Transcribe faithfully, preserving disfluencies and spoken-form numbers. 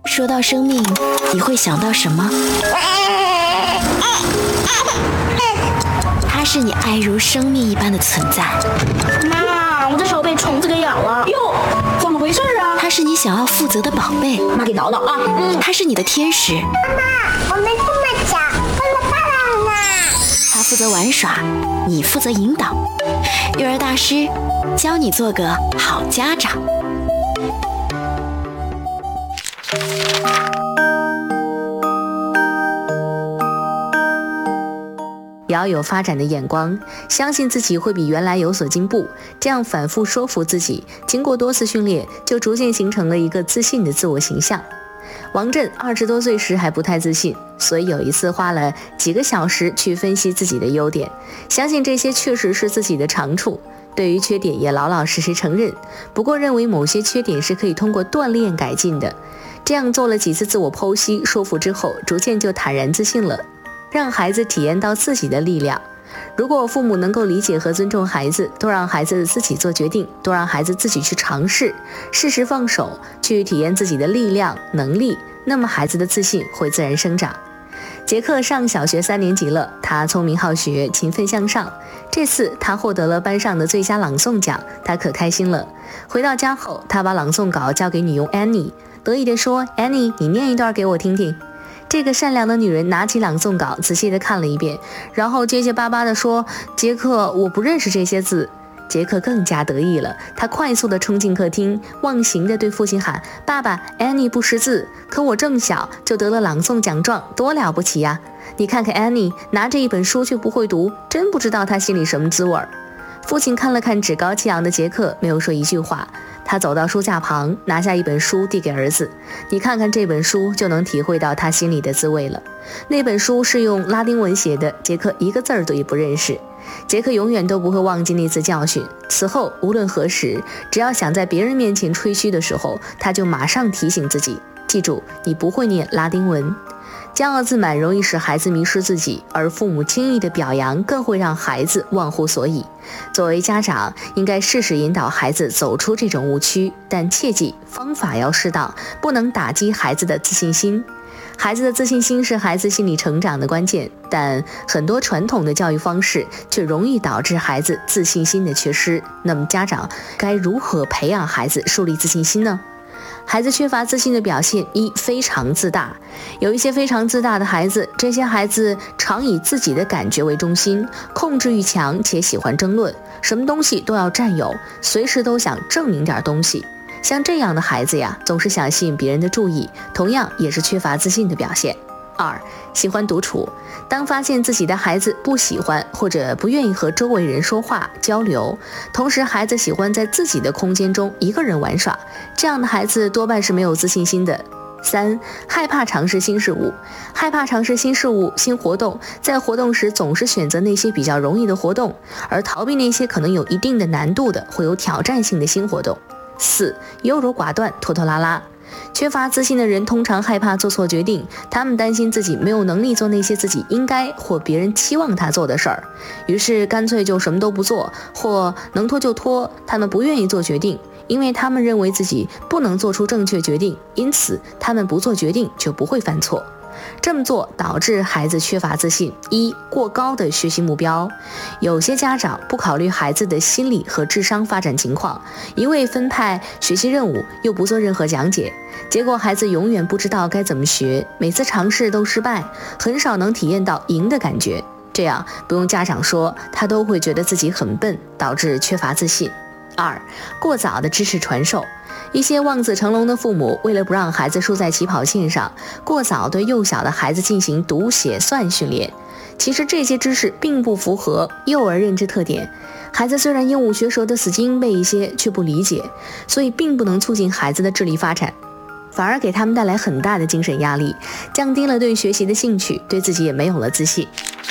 说到生命，你会想到什么？它是你爱如生命一般的存在。 妈，我的手被虫子给咬了。 哟，怎么回事啊？ 它是你想要负责的宝贝。 妈给叨叨啊。 嗯，它是你的天使。 妈妈，我们这么小，为了爸爸呢。 他负责玩耍，你负责引导。育儿大师教你做个好家长。 也要有发展的眼光，相信自己会比原来有所进步，这样反复说服自己，经过多次训练，就逐渐形成了一个自信的自我形象。王震二十多岁时还不太自信，所以有一次花了几个小时去分析自己的优点，相信这些确实是自己的长处，对于缺点也老老实实承认，不过认为某些缺点是可以通过锻炼改进的。这样做了几次自我剖析说服之后，逐渐就坦然自信了，让孩子体验到自己的力量。如果父母能够理解和尊重孩子，多让孩子自己做决定，多让孩子自己去尝试，适时放手，去体验自己的力量能力，那么孩子的自信会自然生长。杰克上小学三年级了，他聪明好学，勤奋向上。这次他获得了班上的最佳朗诵奖，他可开心了。回到家后，他把朗诵稿交给女佣 Annie， 得意地说： Annie， 你念一段给我听听。这个善良的女人拿起朗诵稿，仔细地看了一遍，然后结结巴巴地说：杰克，我不认识这些字。杰克更加得意了，他快速地冲进客厅，忘形地对父亲喊：爸爸，安妮不识字，可我这么小就得了朗诵奖状，多了不起呀！你看看安妮拿着一本书却不会读，真不知道她心里什么滋味儿。父亲看了看趾高气扬的杰克，没有说一句话。他走到书架旁，拿下一本书递给儿子：你看看这本书，就能体会到他心里的滋味了。那本书是用拉丁文写的，杰克一个字儿都也不认识。杰克永远都不会忘记那次教训，此后无论何时，只要想在别人面前吹嘘的时候，他就马上提醒自己：记住，你不会念拉丁文。骄傲自满容易使孩子迷失自己，而父母轻易的表扬更会让孩子忘乎所以。作为家长，应该适时引导孩子走出这种误区，但切记方法要适当，不能打击孩子的自信心。孩子的自信心是孩子心理成长的关键，但很多传统的教育方式却容易导致孩子自信心的缺失。那么家长该如何培养孩子树立自信心呢？孩子缺乏自信的表现一，非常自大。有一些非常自大的孩子，这些孩子常以自己的感觉为中心，控制欲强且喜欢争论，什么东西都要占有，随时都想证明点东西。像这样的孩子呀，总是想吸引别人的注意，同样也是缺乏自信的表现。二，喜欢独处。当发现自己的孩子不喜欢或者不愿意和周围人说话交流，同时孩子喜欢在自己的空间中一个人玩耍，这样的孩子多半是没有自信心的。三，害怕尝试新事物。害怕尝试新事物、新活动，在活动时总是选择那些比较容易的活动，而逃避那些可能有一定的难度的、会有挑战性的新活动。四，优柔寡断、拖拖拉拉。缺乏自信的人通常害怕做错决定，他们担心自己没有能力做那些自己应该或别人期望他做的事儿，于是干脆就什么都不做，或能拖就拖。他们不愿意做决定，因为他们认为自己不能做出正确决定，因此他们不做决定就不会犯错。这么做导致孩子缺乏自信。一，过高的学习目标。有些家长不考虑孩子的心理和智商发展情况，一味分派学习任务，又不做任何讲解，结果孩子永远不知道该怎么学，每次尝试都失败，很少能体验到赢的感觉。这样不用家长说，他都会觉得自己很笨，导致缺乏自信。二，过早的知识传授。一些望子成龙的父母，为了不让孩子输在起跑线上，过早对幼小的孩子进行读写算训练。其实这些知识并不符合幼儿认知特点，孩子虽然鹦鹉学舌的死记硬背一些，却不理解，所以并不能促进孩子的智力发展，反而给他们带来很大的精神压力，降低了对学习的兴趣，对自己也没有了自信。